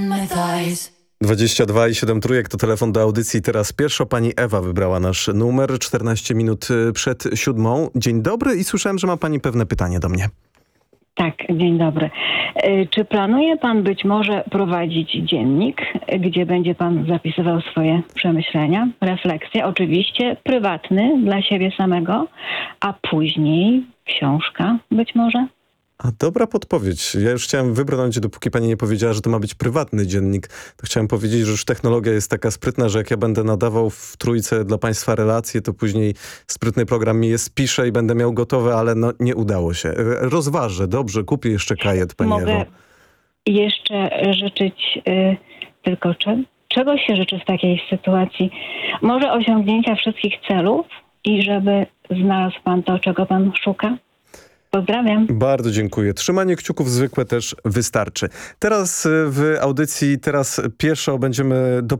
22,7 trójek to telefon do audycji. Teraz pierwsza pani Ewa wybrała nasz numer 14 minut przed 7. Dzień dobry i słyszałem, że ma pani pewne pytanie do mnie. Tak, dzień dobry. Czy planuje pan być może prowadzić dziennik, gdzie będzie pan zapisywał swoje przemyślenia, refleksje, oczywiście prywatny dla siebie samego, a później książka być może? A dobra podpowiedź. Ja już chciałem wybrnąć, dopóki pani nie powiedziała, że to ma być prywatny dziennik. To chciałem powiedzieć, że już technologia jest taka sprytna, że jak ja będę nadawał w Trójce dla państwa relacje, to później sprytny program mi je spisze i będę miał gotowe, ale no nie udało się. Rozważę, dobrze, kupię jeszcze kajet, pani Mogę Ewo. jeszcze życzyć tylko czego się życzy w takiej sytuacji? Może osiągnięcia wszystkich celów i żeby znalazł pan to, czego pan szuka? Pozdrawiam. Bardzo dziękuję. Trzymanie kciuków zwykłe też wystarczy. Teraz w audycji, teraz pieszo będziemy do